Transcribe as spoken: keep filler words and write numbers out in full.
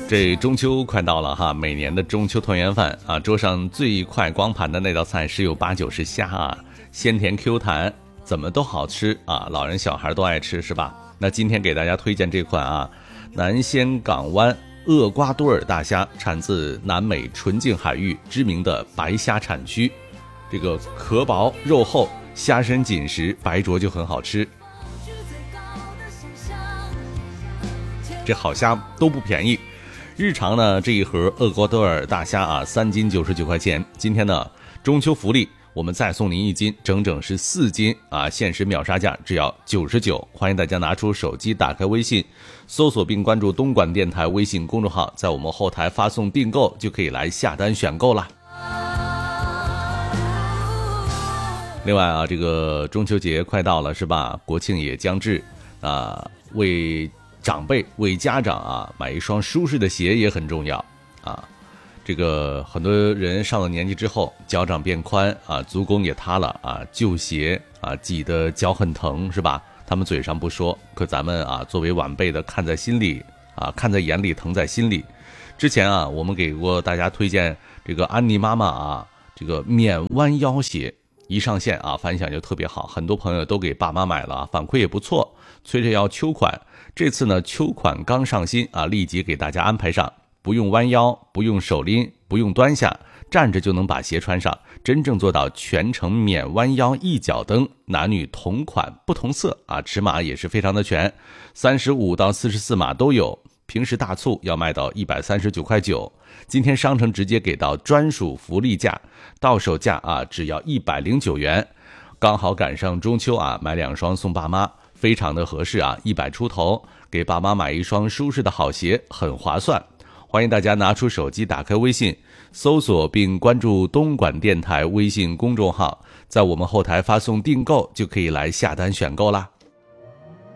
这中秋快到了哈，每年的中秋团圆饭啊，桌上最快光盘的那道菜十有八九是虾啊，鲜甜 Q 弹，怎么都好吃啊，老人小孩都爱吃是吧？那今天给大家推荐这款啊，南仙港湾厄瓜多尔大虾，产自南美纯净海域知名的白虾产区，这个壳薄肉厚，虾身紧实，白灼就很好吃。这好虾都不便宜，日常呢这一盒厄瓜多尔大虾啊，三斤九十九块钱。今天呢中秋福利，我们再送您一斤，整整是四斤啊，限时秒杀价只要九十九。欢迎大家拿出手机，打开微信，搜索并关注东莞电台微信公众号，在我们后台发送订购，就可以来下单选购啦。另外啊，这个中秋节快到了是吧？国庆也将至啊，为长辈为家长啊买一双舒适的鞋也很重要啊。这个很多人上了年纪之后，脚掌变宽啊，足弓也塌了啊，旧鞋啊挤得脚很疼是吧？他们嘴上不说，可咱们啊作为晚辈的看在心里啊，看在眼里，疼在心里。之前啊，我们给过大家推荐这个安妮妈妈啊，这个免弯腰鞋一上线啊，反响就特别好，很多朋友都给爸妈买了，反馈也不错，催着要秋款。这次呢，秋款刚上新啊，立即给大家安排上，不用弯腰，不用手拎，不用端下，站着就能把鞋穿上，真正做到全程免弯腰一脚蹬，男女同款不同色啊，尺码也是非常的全，三十五到四十四码都有。平时大促要卖到一百三十九块九，今天商城直接给到专属福利价，到手价啊只要一百零九元，刚好赶上中秋啊，买两双送爸妈，非常的合适啊，一百出头，给爸妈买一双舒适的好鞋，很划算。欢迎大家拿出手机，打开微信，搜索并关注东莞电台微信公众号，在我们后台发送订购，就可以来下单选购啦。